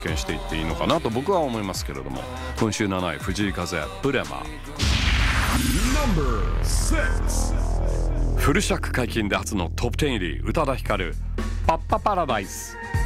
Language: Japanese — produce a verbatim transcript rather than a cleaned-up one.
見していっていいのかなと僕は思いますけれども、今週なない藤井風ブレマフル尺解禁で初のトップじゅう入り、宇多田ヒカルパッパパラダイス。